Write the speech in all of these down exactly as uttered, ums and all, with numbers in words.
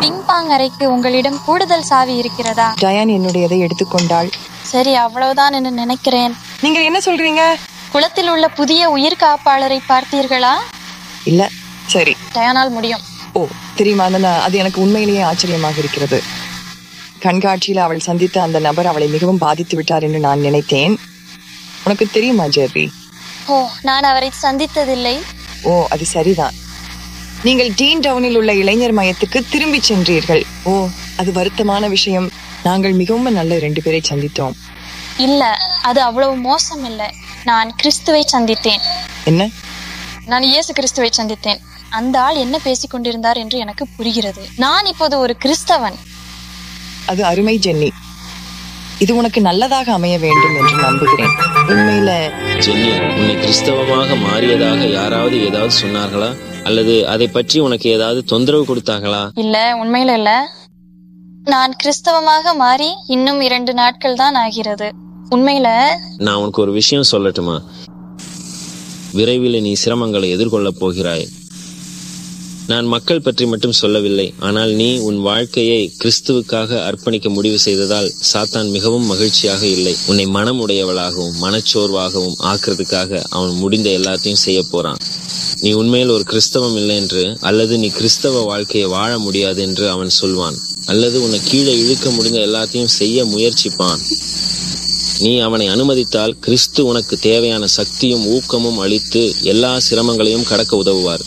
Ping pong அறைக்கு உங்களிடம் கூடுதல் சாவி இருக்கிறதா? டயான் என்னுடையதை எடுத்துக்கொண்டாள். சரி, அவ்வளவுதான் என்று நினைக்கிறேன். நீங்க என்ன சொல்றீங்க? குளத்தில் உள்ள புதிய உயிர் காப்பாளரை பார்த்தீர்களா? இல்ல. சரி, டயானால் முடியும். ஓ தெரியுமா, அது எனக்கு உண்மையிலேயே ஆச்சரியமாக இருக்கிறது. கண்காட்சியில் அவள் சந்தித்த அந்த நபர் அவளை மிகவும் பாதித்து விட்டார் என்று நான் நினைத்தேன். உனக்கு தெரியுமா ஜெர்ரி? ஓ, நான் அவரை சந்தித்ததில்லை. ஓ, அது சரிதான். நீங்கள் டீன் டவுனில் உள்ள இளைஞர் மையத்துக்கு திரும்பி சென்றீர்கள். ஓ, அது வருத்தமான விஷயம். நாங்கள் மிகவும் நல்ல ரெண்டு பேரை சந்தித்தோம். இல்ல, அது அவ்வளவு மோசம் இல்லை. நான் கிறிஸ்துவை சந்தித்தேன். என்ன? நான் இயேசு கிறிஸ்துவை சந்தித்தேன். அந்த ஆள் என்ன பேசிக் கொண்டிருந்தார் என்று எனக்கு புரிகிறது. நான் இப்போது ஒரு கிறிஸ்தவன். அது அருமை ஜென்னி. இது உனக்கு நல்லதாக அமைய வேண்டும் என்று நம்புகிறேன். உண்மையில ஜென்னி, உன்னை கிறிஸ்தவமாக மாறியதாக யாராவது ஏதாவது சொன்னார்களா? அல்லது அதை பற்றி உனக்கு ஏதாவது தொந்தரவு கொடுத்தார்களா? இல்ல, உண்மையில இல்ல. நான் கிறிஸ்தவமாக மாறி இன்னும் இரண்டு நாட்கள் தான் ஆகிறது. உண்மையில நான் உனக்கு ஒரு விஷயம் சொல்லட்டுமா? விரைவில் நீ சிரமங்களை எதிர்கொள்ள போகிறாய். நான் மக்கள் பற்றி மட்டும் சொல்லவில்லை, ஆனால் நீ உன் வாழ்க்கையை கிறிஸ்துவுக்காக அர்ப்பணிக்க முடிவு செய்ததால் சாத்தான் மிகவும் மகிழ்ச்சியாக இல்லை. உன்னை மனமுடையவளாகவும் மனச்சோர்வாகவும் ஆக்குறதுக்காக அவன் முடிந்த எல்லாத்தையும் செய்ய போறான். நீ உண்மையில் ஒரு கிறிஸ்தவம் இல்லை என்று, அல்லது நீ கிறிஸ்தவ வாழ்க்கையை வாழ முடியாது என்று அவன் சொல்வான். அல்லது உன்னை கீழே இழுக்க முடிந்த எல்லாத்தையும் செய்ய முயற்சிப்பான். நீ அவனை அனுமதித்தால் கிறிஸ்து உனக்கு தேவையான சக்தியும் ஊக்கமும் அளித்து எல்லா சிரமங்களையும் கடக்க உதவுவார்.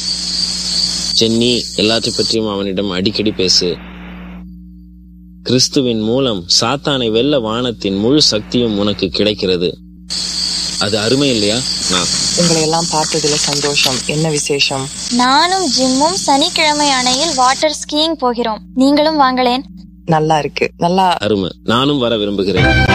ஜென்னி, எல்லாத்தை பற்றியும் அவனிடம் அடிக்கடி பேசு. கிறிஸ்துவின் மூலம் சாத்தானை வெல்ல வானத்தின் முழு சக்தியும் உனக்கு கிடைக்கிறது. அது அருமை இல்லையா? உங்களை எல்லாம் பார்த்ததுல சந்தோஷம். என்ன விசேஷம்? நானும் ஜிம்மும் சனிக்கிழமை அணையில் வாட்டர் ஸ்கீயிங் போகிறோம். நீங்களும் வாங்களேன். நல்லா இருக்கு. நல்லா அருமை. நானும் வர விரும்புகிறேன்.